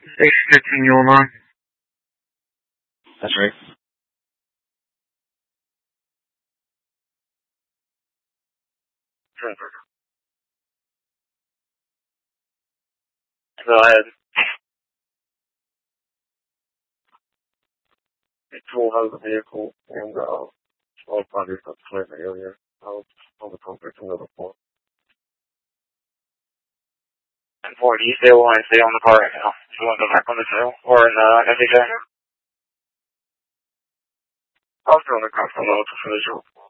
615, you online? That's right. Go ahead. It pulled out of the vehicle and, small bodies up to the area. I was on the contact another floor. And 4, do you still want to stay on the car right now? Do you want to go back on the trail? Or in, FHA? I'll stay on the car for a little to finish up.